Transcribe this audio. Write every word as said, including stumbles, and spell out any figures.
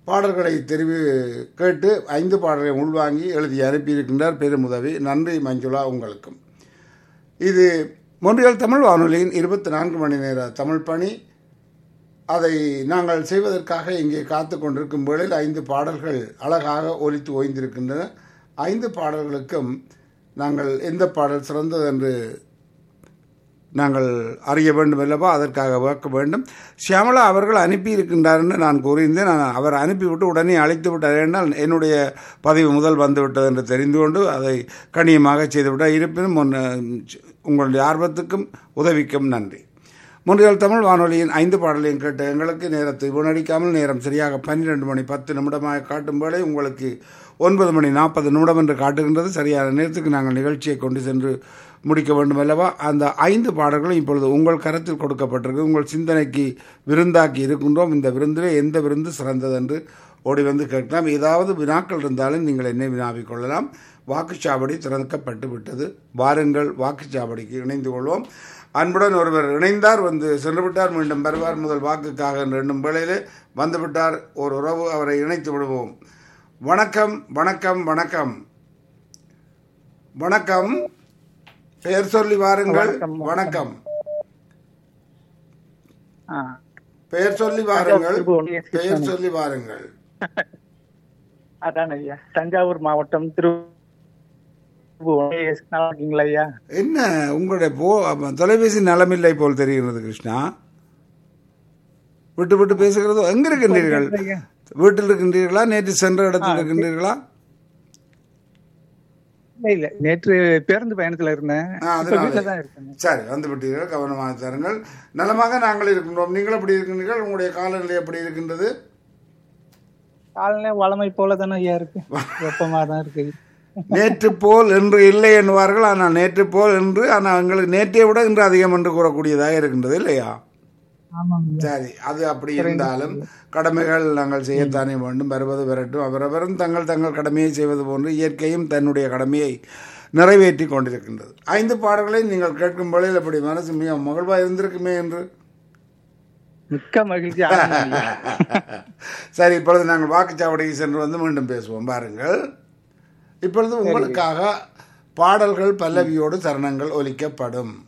பாடல்களை தெரிவி கேட்டு ஐந்து பாடலை உள்வாங்கி எழுதி அனுப்பியிருக்கின்றார். பெருமுதவி. நன்றி மஞ்சுளா உங்களுக்கும். இது மொன்றியல் தமிழ் வானொலியின் இருபத்தி நான்கு மணி நேர தமிழ் பணி. அதை நாங்கள் செய்வதற்காக இங்கே காத்து கொண்டிருக்கும் வேளையில் ஐந்து பாடல்கள் அழகாக ஒலித்து ஓய்ந்திருக்கின்றன. ஐந்து பாடல்களுக்கும் நாங்கள் எந்த பாடல் சிறந்தது என்று நாங்கள் அறிய வேண்டும் அல்லவா? அதற்காக வைக்க வேண்டும். ஷியாமலா அவர்கள் அனுப்பியிருக்கின்றார் என்று நான் கூறியிருந்தேன். நான் அவர் அனுப்பிவிட்டு உடனே அழைத்து விட்டார் என்றால் என்னுடைய பதிவு முதல் வந்துவிட்டது என்று தெரிந்து கொண்டு அதை கண்ணியமாக செய்துவிட்டார். இருப்பினும் உங்களுடைய ஆர்வத்துக்கும் உதவிக்கும் நன்றி. மொன்றியல் தமிழ் வானொலியின் ஐந்து பாடலையும் கேட்ட எங்களுக்கு நேரத்தை வீணடிக்காமல் நேரம் சரியாக பன்னிரெண்டு மணி பத்து நிமிடமாக காட்டும் வேளை உங்களுக்கு ஒன்பது மணி நாற்பது நிமிடம் என்று காட்டுகின்றது. சரியான நேரத்துக்கு நாங்கள் நிகழ்ச்சியை கொண்டு சென்று முடிக்க வேண்டும் அல்லவா? அந்த ஐந்து பாடல்களும் இப்பொழுது உங்கள் கருத்தில் கொடுக்கப்பட்டிருக்கு. உங்கள் சிந்தனைக்கு விருந்தாக்கி இருக்கின்றோம். இந்த விருந்திலே எந்த விருந்து சிறந்தது என்று ஓடி வந்து கேட்கலாம். ஏதாவது வினாக்கள் இருந்தாலும் நீங்கள் என்னை வினாவிக் கொள்ளலாம். வாக்குச்சாவடி திறக்கப்பட்டு விட்டது. வாருங்கள், வாக்குச்சாவடிக்கு இணைந்து கொள்வோம். அன்புடன் ஒருவர் இணைந்தார், வந்து சென்று விட்டார், மீண்டும் வருவார் முதல் வாக்குக்காக என்று எண்ணும் வேளையிலே வந்துவிட்டார் ஒரு உறவு. அவரை இணைத்து விடுவோம். வணக்கம் வணக்கம் வணக்கம் வணக்கம். பெயர் சொல்லி வாருங்கள். வணக்கம். பெயர் சொல்லி வாருங்கள். பெயர் சொல்லி வாருங்கள். அதான் ஐயா, தஞ்சாவூர் மாவட்டம் திரு. என்ன உங்களுடைய போ தொலைபேசி நலமில்லை போல் தெரிகிறது கிருஷ்ணா. விட்டு விட்டு பேசுகிறதோ. எங்க இருக்கின்றீர்கள்? வீட்டில் இருக்கின்றீர்களா? நேற்று சென்ற இடத்தில் இருக்கின்றீர்களா? இல்ல, நேற்று பேருந்து பயணத்துல இருந்தேன். சரி, வந்து விட்டீர்கள். கவனமாக தருங்கள். நலமாக நாங்கள் இருக்கின்றோம். நீங்கள் எப்படி இருக்கின்றீர்கள்? உங்களுடைய காலநிலை எப்படி இருக்கின்றது? காலநிலை வளமை போல தானே ஐயா இருக்கு. வெப்பமா தான் இருக்கு. நேற்று போல் என்று இல்லை என்பார்கள். ஆனால் நேற்று போல் என்று, ஆனால் எங்களுக்கு நேற்றை விட இன்று அதிகம் என்று கூறக்கூடியதாக இருக்கின்றது இல்லையா? சரி, அது அப்படி இருந்தாலும் கடமைகள் நாங்கள் செய்யத்தானே வேண்டும். வருவது வரட்டும். அவரவரும் தங்கள் தங்கள் கடமையை செய்வது போன்று இயற்கையும் தன்னுடைய கடமையை நிறைவேற்றி கொண்டிருக்கின்றது. ஐந்து பாடல்களை நீங்கள் கேட்கும் பொழுது அப்படி மனசு மிக மகிழ்வா இருந்திருக்குமே என்று மிக்க மகிழ்ச்சி. சரி, இப்பொழுது நாங்கள் வாக்குச்சாவடிக்கு சென்று வந்து மீண்டும் பேசுவோம். பாருங்கள், இப்பொழுது உங்களுக்காக பாடல்கள் பல்லவியோடு சரணங்கள் ஒலிக்கப்படும்.